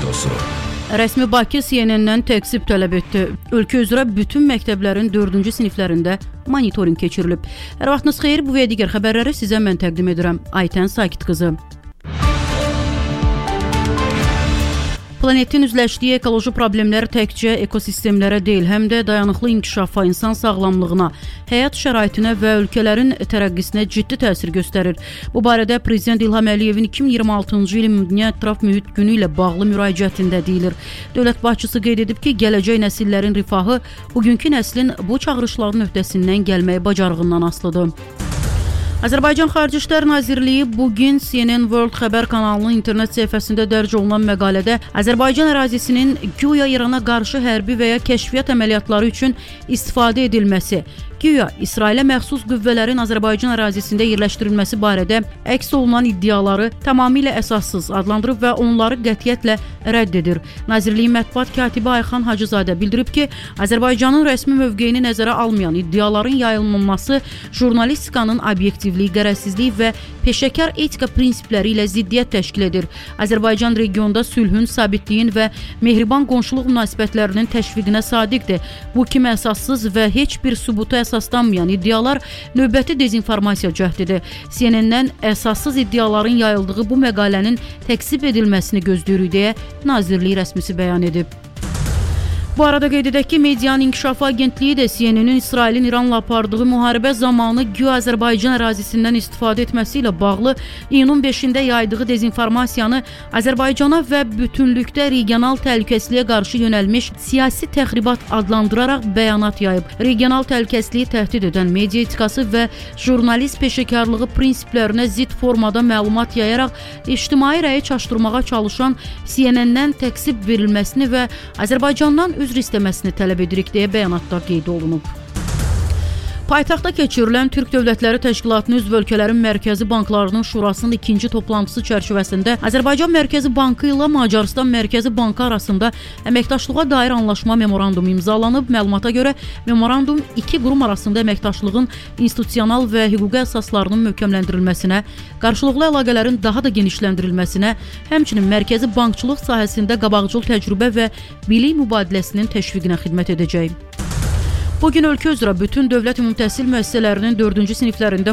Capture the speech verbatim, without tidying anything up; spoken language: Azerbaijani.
Protestosu. Rəsmi Bakı C N N-dən təqsib tələb etdi. Ölkə üzrə bütün məktəblərin dördüncü siniflərində monitorinq keçirilib. Hər vaxtınız xeyir, bu və digər xəbərləri sizə mən təqdim edirəm. Aytən Sakit qızı. Planetin üzləşdiyi ekoloji problemlər təkcə ekosistemlərə deyil, həm də dayanıqlı inkişafa, insan sağlamlığına, həyat şəraitinə və ölkələrin tərəqqisinə ciddi təsir göstərir. Bu barədə Prezident İlham Əliyevin iki min iyirmi altıncı ilin Dünya Ətraf Mühit Günü ilə bağlı müraciətində deyilir. Dövlət başçısı qeyd edib ki, gələcək nəsillərin rifahı bugünkü nəslin bu çağırışların öhdəsindən gəlməyi bacarığından asılıdır. Azərbaycan Xarici İşlər Nazirliyi bugün C N N World xəbər kanalının internet səhifəsində dərc olunan məqalədə Azərbaycan ərazisinin güya İrana qarşı hərbi və ya kəşfiyyat əməliyyatları üçün istifadə edilməsi, güya İsrailə məxsus qüvvələrin Azərbaycan ərazisində yerləşdirilməsi barədə əks olunan iddiaları tamamilə əsassız adlandırıb və onları qətiyyətlə rədd edir. Nazirliyin mətbuat katibi Ayxan Hacızadə bildirib ki, Azərbaycanın rəsmi mövqeyini nəzərə almayan iddiaların yayılmaması jurnalistikanın obyektivliyi, qərəzsizliyi və peşəkar etika prinsipləri ilə ziddiyyət təşkil edir. Azərbaycan regionda sülhün, sabitliyin və mehriban qonşuluq münasibətlərinin təşviqinə sadiqdir. Bu kimi əsassız və heç bir sübuta əsaslanmayan iddialar növbəti dezinformasiya cəhdidir. C N N-dən əsassız iddiaların yayıldığı bu məqalənin təqsib edilməsini gözləyirik deyə Nazirlik rəsmisi bəyan edib. Bu arada qeyd edək ki, Medianın İnkişafı Agentliyi də C N N-in İsrailin İranla apardığı müharibə zamanı güya Azərbaycan ərazisindən istifadə etməsi ilə bağlı iyunun beşində yaydığı dezinformasiyanı Azərbaycana və bütünlükdə regional təhlükəsizliyə qarşı yönəlmiş siyasi təxribat adlandıraraq bəyanat yayıb. Regional təhlükəsizliyi təhdid edən media etikası və jurnalist peşəkarlığı prinsiplərinə zidd formada məlumat yayaraq ictimai rəyi çaşdırmağa çalışan C N N-dən təqsib verilməsini və Azərbaycandan üzr istəməsini tələb edirik deyə bəyanatda qeyd olunub. Paytaxtda keçirilən Türk Dövlətləri Təşkilatının üzv ölkələrin mərkəzi banklarının şurasının ikinci toplantısı çərçivəsində Azərbaycan Mərkəzi Bankı ilə Macarıstan Mərkəzi Bankı arasında əməkdaşlığa dair anlaşma memorandumu imzalanıb. Məlumata görə memorandum iki qurum arasında əməkdaşlığın institusional və hüquqi əsaslarının möhkəmləndirilməsinə, qarşılıqlı əlaqələrin daha da genişləndirilməsinə, həmçinin mərkəzi bankçılıq sahəsində qabaqcıl təcrübə və bilik mübadiləsinin təşviqinə xidmət edəcək. Bugün ölkə üzrə bütün dövlət ümumi təhsil müəssisələrinin dördüncü siniflərində